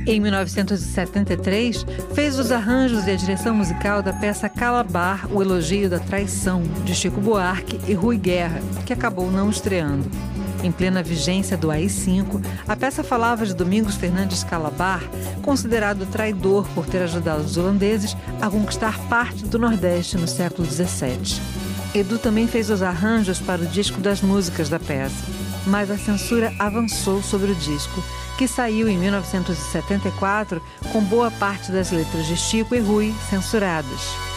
Em 1973, fez os arranjos e a direção musical da peça Calabar, o Elogio da Traição, de Chico Buarque e Rui Guerra, que acabou não estreando. Em plena vigência do AI-5, a peça falava de Domingos Fernandes Calabar, considerado traidor por ter ajudado os holandeses a conquistar parte do Nordeste no século XVII. Edu também fez os arranjos para o disco das músicas da peça, mas a censura avançou sobre o disco, que saiu em 1974 com boa parte das letras de Chico e Rui censuradas.